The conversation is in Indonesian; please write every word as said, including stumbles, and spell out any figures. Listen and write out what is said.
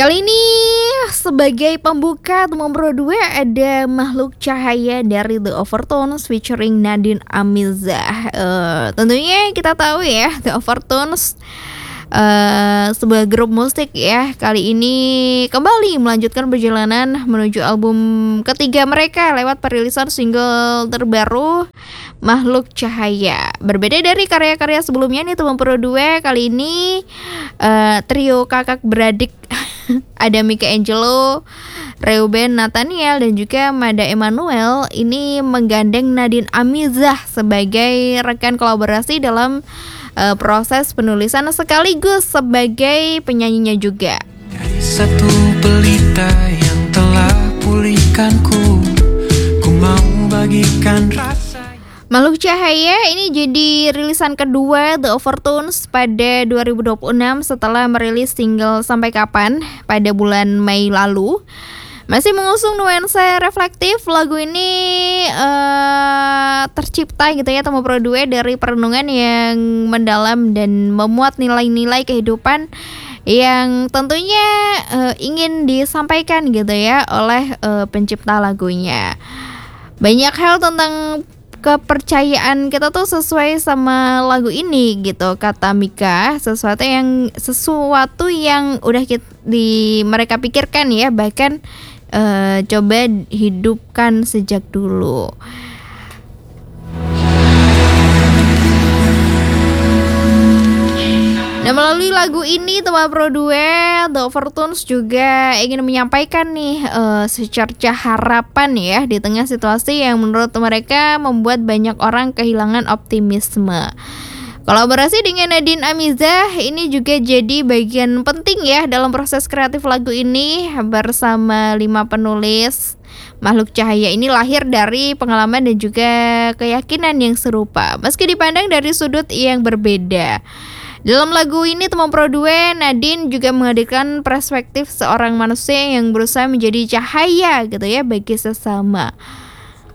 Kali ini sebagai pembuka nomor dua ada Makhluk Cahaya dari The Overtones featuring Nadine Amizah. Uh, tentunya kita tahu ya The Overtones uh, sebuah grup musik ya. Kali ini kembali melanjutkan perjalanan menuju album ketiga mereka lewat perilisan single terbaru Makhluk Cahaya. Berbeda dari karya-karya sebelumnya nih teman pro dua, kali ini uh, trio kakak beradik ada Mika Angelo, Reuben Nathaniel dan juga Mada Emmanuel ini menggandeng Nadine Amizah sebagai rekan kolaborasi dalam uh, proses penulisan sekaligus sebagai penyanyinya juga. Dari satu pelita yang telah pulihkanku, ku mau bagikan rasa. Makhluk Cahaya ini jadi rilisan kedua The Overtones pada dua ribu dua puluh enam setelah merilis single Sampai Kapan pada bulan Mei lalu. Masih mengusung nuansa reflektif, lagu ini uh, tercipta gitu ya teman pro dua dari perenungan yang mendalam dan memuat nilai-nilai kehidupan yang tentunya uh, ingin disampaikan gitu ya oleh uh, pencipta lagunya. Banyak hal tentang kepercayaan kita tuh sesuai sama lagu ini gitu, kata Mika. Sesuatu yang sesuatu yang udah kita, di mereka pikirkan ya, bahkan uh, coba hidupkan sejak dulu. Nah, melalui lagu ini teman pro dua The Overtones juga ingin menyampaikan nih uh, secerca harapan ya di tengah situasi yang menurut mereka membuat banyak orang kehilangan optimisme. Kolaborasi dengan Nadine Amizah ini juga jadi bagian penting ya dalam proses kreatif lagu ini. Bersama lima penulis, Makhluk Cahaya ini lahir dari pengalaman dan juga keyakinan yang serupa meski dipandang dari sudut yang berbeda. Dalam lagu ini teman pro dua, Nadine juga menghadirkan perspektif seorang manusia yang berusaha menjadi cahaya gitu ya bagi sesama.